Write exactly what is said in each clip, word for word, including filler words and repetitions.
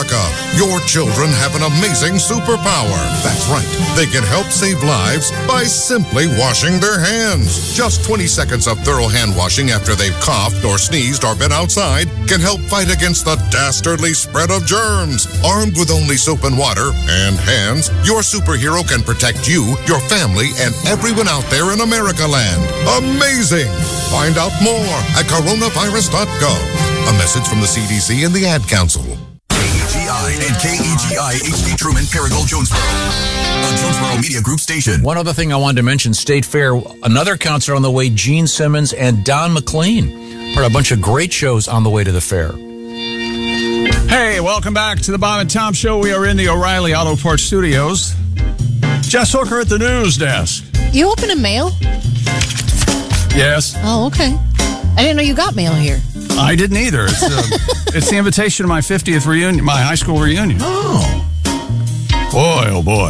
America. Your children have an amazing superpower. That's right. They can help save lives by simply washing their hands. Just twenty seconds of thorough hand washing after they've coughed or sneezed or been outside can help fight against the dastardly spread of germs. Armed with only soap and water and hands, your superhero can protect you, your family, and everyone out there in America land. Amazing! Find out more at coronavirus dot gov. A message from the C D C and the Ad Council. K E G I and K E G I H D Truman, Paragould, Jonesboro. A Jonesboro Media Group station. One other thing I wanted to mention, State Fair, another concert on the way, Gene Simmons and Don McLean. Heard a bunch of great shows on the way to the fair. Hey, welcome back to the Bob and Tom Show. We are in the O'Reilly Auto Parts Studios. Jess Hooker at the news desk. You open a mail? Yes. Oh, okay. I didn't know you got mail here. I didn't either. It's, uh, it's the invitation to my fiftieth reunion, my high school reunion. Oh. Boy, oh boy.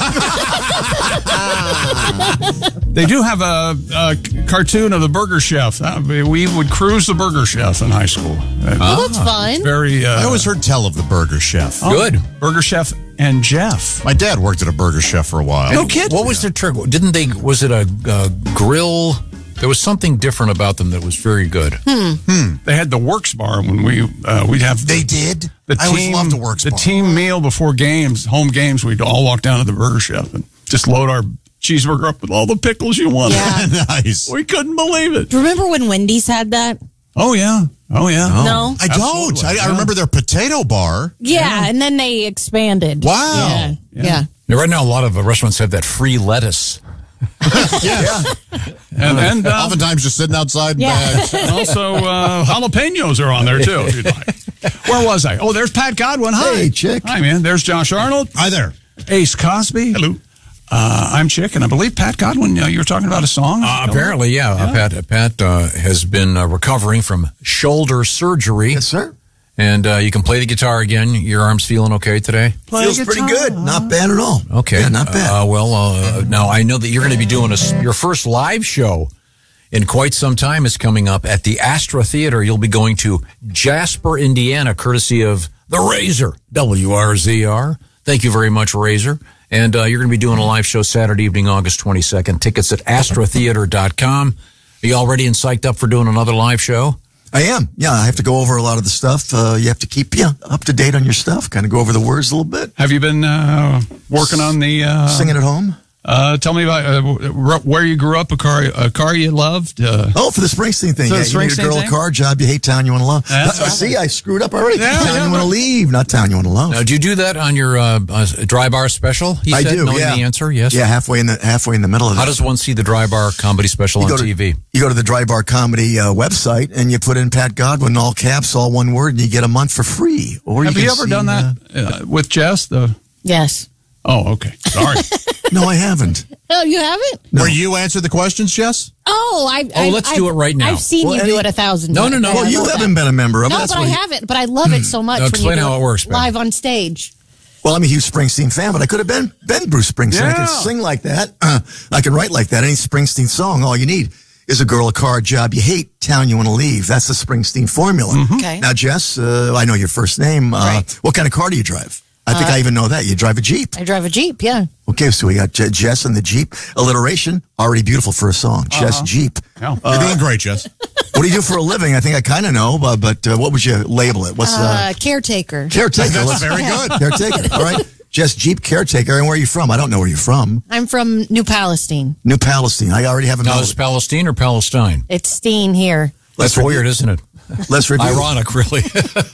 They do have a, a cartoon of the Burger Chef. Uh, we would cruise the Burger Chef in high school. Oh, that's fun. Very. Uh, I always heard tell of the Burger Chef. oh, Good. Burger Chef and Jeff. My dad worked at a Burger Chef for a while. No kidding. What was their trick? Didn't they, was it a uh, grill? There was something different about them that was very good. Hmm. They had the Works Bar when we, uh, we'd have. They did? The I always loved the Works The Bar. team meal before games, home games, we'd all walk down to the Burger Chef and just load our cheeseburger up with all the pickles you wanted. Yeah. Nice. We couldn't believe it. Remember when Wendy's had that? Oh, yeah. Oh, yeah. No? I don't. Absolutely. I, I remember their potato bar. Yeah, and then they expanded. Wow. Yeah. Yeah. yeah. Now, right now, a lot of uh, restaurants have that free lettuce. Yeah. And, and uh, Oftentimes just sitting outside in Yeah. bags. also, uh, jalapenos are on there, too, if you'd like. Where was I? Oh, there's Pat Godwin. Hi. Hey, Chick. Hi, man. There's Josh Arnold. Hi there. Ace Cosby. Hello. Uh, I'm Chick, and I believe Pat Godwin, uh, you were talking about a song? Uh, apparently, yeah. Uh, Pat Pat uh, has been uh, recovering from shoulder surgery. Yes, sir. And uh, you can play the guitar again. Your arm's feeling okay today? Feels pretty good. Not bad at all. Okay. Yeah, not bad. Uh, well, uh, now I know that you're going to be doing a s your first live show in quite some time is coming up at the Astra Theater. You'll be going to Jasper, Indiana, courtesy of the Razor, W R Z R. Thank you very much, Razor. And uh, you're going to be doing a live show Saturday evening, August twenty-second. Tickets at astra theater dot com. Are you all ready and psyched up for doing another live show? I am. Yeah, I have to go over a lot of the stuff. Uh, you have to keep yeah, up to date on your stuff, kind of go over the words a little bit. Have you been uh, working on the... Uh, Singing at home? Uh, tell me about uh, where you grew up, a car a car you loved. Uh, Oh, for the Springsteen thing. So Yeah, the you need a Springsteen girl, a thing? car, job you hate, town you want to love. That's Uh, right. See, I screwed up already. Yeah, town yeah, you want to but- leave, not town you want to love. Now, do you do that on your uh, uh, dry bar special? He I said, do, knowing yeah. the answer, yes? Yeah, halfway in the halfway in the middle of How it. does one see the dry bar comedy special You on go to- T V? You go to the Dry Bar Comedy uh, website and you put in Pat Godwin, all caps, all one word, and you get a month for free. Or have you, you can ever see, done uh, that uh, with Jess? The Yes. Oh, okay. Sorry. no, I haven't. Oh, you haven't? No. Where you answer the questions, Jess? Oh, I. Oh, I let's I've, do it right now. I've seen Well, you any- do it a thousand No, times. no, no. I Well, you love haven't that. been a member of it. No, That's but I what he- haven't. But I love it so much. Now when explain you do how it works, Ben. live on stage. Well, I'm a huge Springsteen fan, but I could have been been Bruce Springsteen. I Yeah. can sing like that. Uh, I can write like that. Any Springsteen song, all you need is a girl, a car, a job you hate, town you want to leave. That's the Springsteen formula. Okay. Now, Jess, uh, I know your first name. Uh, Right. What kind of car do you drive? I think I even know that. You drive a Jeep. I drive a Jeep. Yeah. Okay, so we got Je- Jess and the Jeep. Alliteration, already beautiful for a song. Jess Jeep. Yeah. Uh, You're doing great, Jess. What do you do for a living? I think I kind of know, but, but uh, what would you label it? What's uh, Uh, caretaker. caretaker? That's Let's- very good. Caretaker. All right. Jess Jeep, caretaker. And where are you from? I don't know where you're from. I'm from New Palestine. New Palestine. I already have a Now, melody. is Palestine or Palestine? It's Steen here. That's review- weird, isn't it? Let's review. Ironic, really.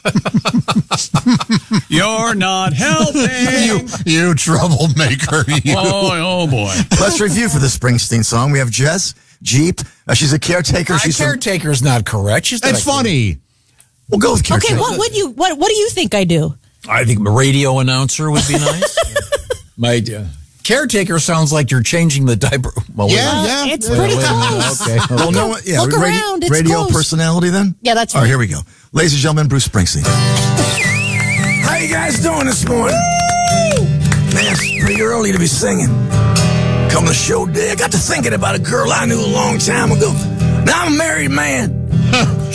You're not helping. you, you troublemaker. You. oh, oh boy. Let's review for the Springsteen song. We have Jess Jeep. Uh, she's a caretaker. My She's from, caretaker is not correct. She's not It's a- funny. we'll go with caretaker. Okay. What would you? What What do you think I do? I think a radio announcer would be nice. My uh, caretaker sounds like you're changing the diaper. Well, wait a Yeah, minute. yeah. It's Wait, pretty wait a minute. close. Okay. Well, no, one- yeah, Look radio, around, it's radio close. personality then? Yeah, that's All right, right. here we go. Ladies and gentlemen, Bruce Springsteen. How you guys doing this morning? Man, it's pretty early to be singing. Come the show day, I got to thinking about a girl I knew a long time ago. Now I'm a married man.